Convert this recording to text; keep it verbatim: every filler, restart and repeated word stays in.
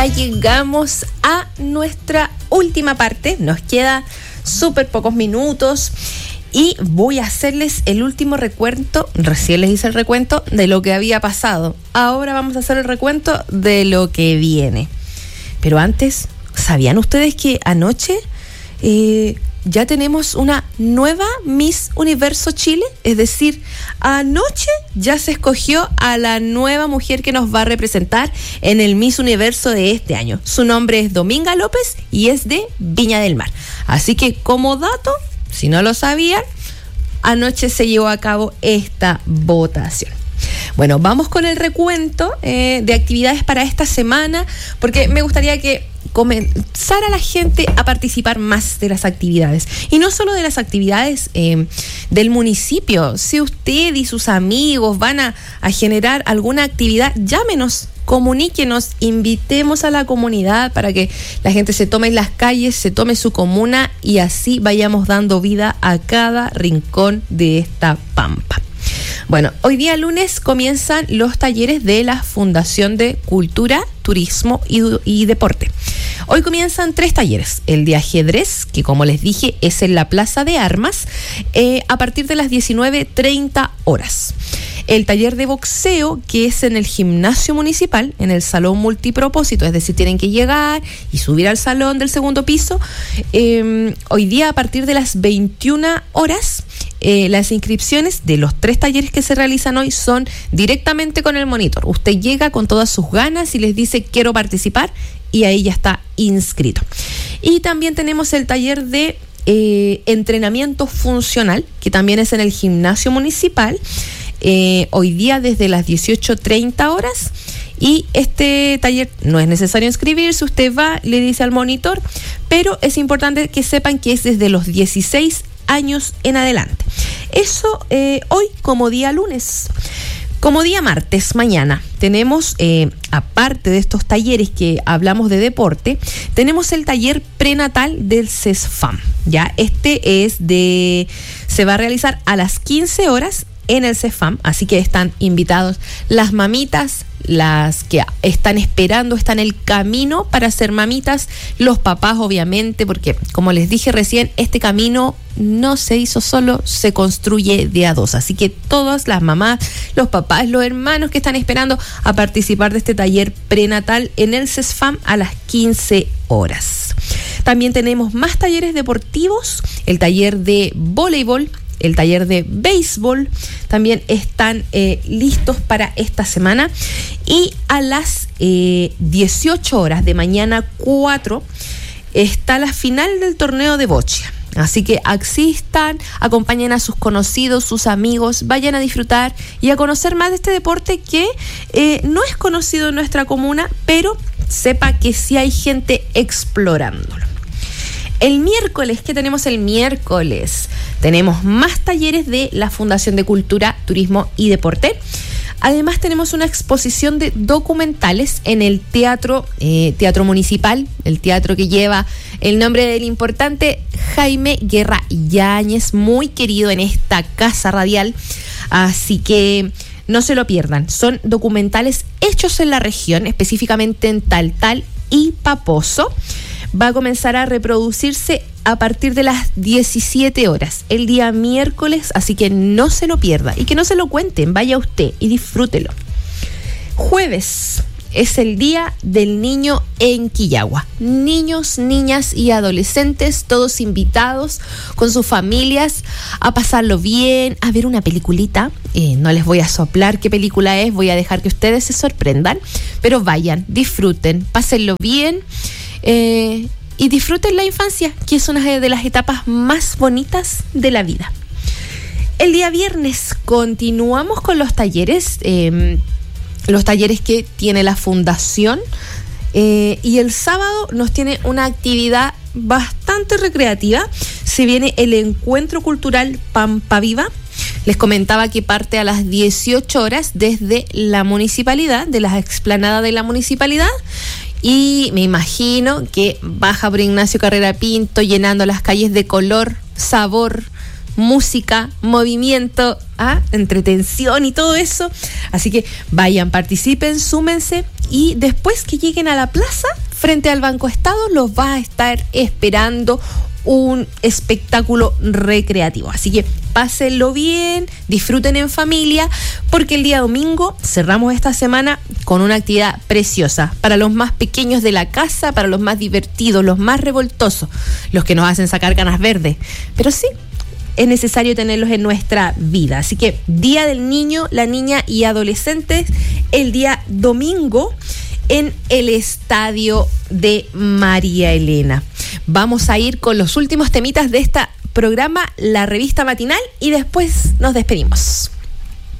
llegamos a nuestra última parte. Nos queda súper pocos minutos y voy a hacerles el último recuento. Recién les hice el recuento de lo que había pasado. Ahora vamos a hacer el recuento de lo que viene. Pero antes, ¿sabían ustedes que anoche eh, ya tenemos una nueva Miss Universo Chile? Es decir, anoche ya se escogió a la nueva mujer que nos va a representar en el Miss Universo de este año. Su nombre es Dominga López y es de Viña del Mar. Así que, como dato, si no lo sabían, anoche se llevó a cabo esta votación. Bueno, vamos con el recuento eh, de actividades para esta semana, porque me gustaría que comenzara la gente a participar más de las actividades. Y no solo de las actividades eh, del municipio. Si usted y sus amigos van a, a generar alguna actividad, llámenos, comuníquenos, invitemos a la comunidad para que la gente se tome las calles, se tome su comuna y así vayamos dando vida a cada rincón de esta pampa. Bueno, hoy día lunes comienzan los talleres de la Fundación de Cultura, Turismo y, y Deporte. Hoy comienzan tres talleres. El de ajedrez, que como les dije es en la Plaza de Armas, eh, a partir de las diecinueve treinta horas. El taller de boxeo, que es en el gimnasio municipal, en el salón multipropósito, es decir, tienen que llegar y subir al salón del segundo piso. Eh, hoy día a partir de las veintiuna horas, eh, las inscripciones de los tres talleres que se realizan hoy son directamente con el monitor. Usted llega con todas sus ganas y les dice quiero participar y ahí ya está inscrito. Y también tenemos el taller de eh, entrenamiento funcional, que también es en el gimnasio municipal. Eh, hoy día desde las dieciocho treinta horas, y este taller no es necesario inscribirse, usted va, le dice al monitor, pero es importante que sepan que es desde los dieciséis años en adelante. Eso eh, hoy como día lunes. Como día martes, mañana, tenemos, eh, aparte de estos talleres que hablamos de deporte, tenemos el taller prenatal del CESFAM. Ya, este es de, se va a realizar a las quince horas en el CESFAM, así que están invitados las mamitas, las que están esperando, están en el camino para ser mamitas, los papás obviamente, porque como les dije recién, este camino no se hizo solo, se construye de a dos, así que todas las mamás, los papás, los hermanos que están esperando a participar de este taller prenatal en el CESFAM a las quince horas. También tenemos más talleres deportivos, el taller de voleibol, el taller de béisbol también están eh, listos para esta semana, y a las eh, dieciocho horas de mañana cuatro está la final del torneo de boccia. Así que asistan, acompañen a sus conocidos, sus amigos, vayan a disfrutar y a conocer más de este deporte que eh, no es conocido en nuestra comuna, pero sepa que sí hay gente explorándolo. El miércoles, ¿qué tenemos el miércoles? Tenemos más talleres de la Fundación de Cultura, Turismo y Deporte. Además tenemos una exposición de documentales en el teatro, eh, teatro municipal, el teatro que lleva el nombre del importante Jaime Guerra Yáñez, muy querido en esta casa radial. Así que no se lo pierdan. Son documentales hechos en la región, específicamente en Taltal y Paposo. Va a comenzar a reproducirse a partir de las diecisiete horas, el día miércoles, así que no se lo pierda y que no se lo cuenten, vaya usted y disfrútelo. Jueves es el Día del Niño en Quillagua. Niños, niñas y adolescentes, todos invitados con sus familias a pasarlo bien, a ver una peliculita. Eh, no les voy a soplar qué película es, voy a dejar que ustedes se sorprendan, pero vayan, disfruten, pásenlo bien. Eh, y disfruten la infancia, que es una de las etapas más bonitas de la vida. El día viernes continuamos con los talleres, eh, los talleres que tiene la fundación, eh, y el sábado nos tiene una actividad bastante recreativa. Se viene el encuentro cultural Pampa Viva. Les comentaba que parte a las dieciocho horas desde la municipalidad, de las explanadas de la municipalidad. Y me imagino que baja por Ignacio Carrera Pinto, llenando las calles de color, sabor, música, movimiento, ¿ah? entretención y todo eso. Así que vayan, participen, súmense, y después que lleguen a la plaza frente al Banco Estado los va a estar esperando un espectáculo recreativo. Así que pásenlo bien, disfruten en familia, porque el día domingo cerramos esta semana con una actividad preciosa para los más pequeños de la casa, para los más divertidos, los más revoltosos, los que nos hacen sacar canas verdes. Pero sí, es necesario tenerlos en nuestra vida. Así que Día del Niño, la Niña y Adolescentes, el día domingo en el estadio de María Elena. Vamos a ir con los últimos temitas de este programa, la revista matinal, y después nos despedimos.